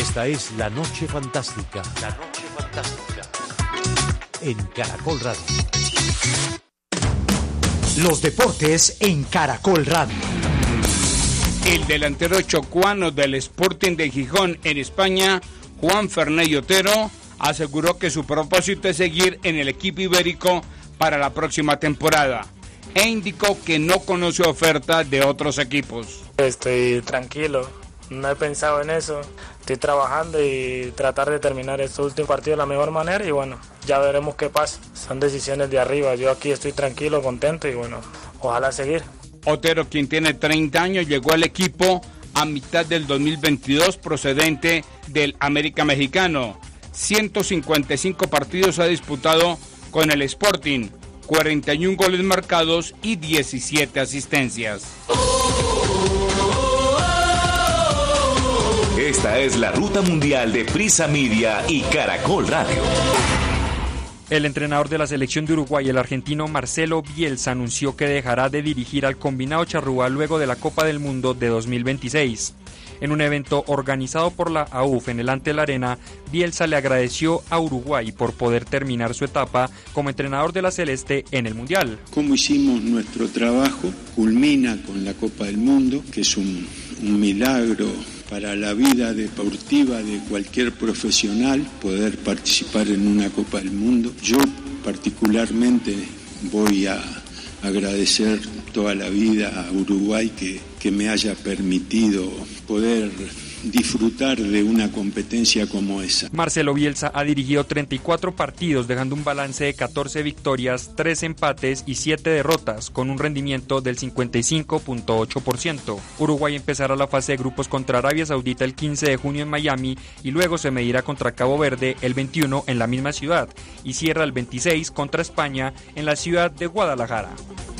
Esta es La Noche Fantástica. La Noche Fantástica. En Caracol Radio. Los deportes en Caracol Radio. El delantero chocuano del Sporting de Gijón en España, Juan Ferney Otero, aseguró que su propósito es seguir en el equipo ibérico para la próxima temporada e indicó que no conoce ofertas de otros equipos. Estoy tranquilo, no he pensado en eso, estoy trabajando y tratar de terminar estos últimos partidos de la mejor manera y bueno, ya veremos qué pasa, son decisiones de arriba, yo aquí estoy tranquilo, contento y bueno, ojalá seguir. Otero, quien tiene 30 años, llegó al equipo a mitad del 2022 procedente del América Mexicano. 155 partidos ha disputado con el Sporting, 41 goles marcados y 17 asistencias. Esta es la ruta mundial de Prisa Media y Caracol Radio. El entrenador de la selección de Uruguay, el argentino Marcelo Bielsa, anunció que dejará de dirigir al combinado charrúa luego de la Copa del Mundo de 2026. En un evento organizado por la AUF en el Antel Arena, Bielsa le agradeció a Uruguay por poder terminar su etapa como entrenador de la Celeste en el Mundial. Cómo hicimos nuestro trabajo culmina con la Copa del Mundo, que es un milagro para la vida deportiva de cualquier profesional, poder participar en una Copa del Mundo. Yo particularmente voy a agradecer toda la vida a Uruguay que me haya permitido poder disfrutar de una competencia como esa. Marcelo Bielsa ha dirigido 34 partidos, dejando un balance de 14 victorias, 3 empates y 7 derrotas, con un rendimiento del 55.8%. Uruguay empezará la fase de grupos contra Arabia Saudita el 15 de junio en Miami y luego se medirá contra Cabo Verde el 21 en la misma ciudad y cierra el 26 contra España en la ciudad de Guadalajara.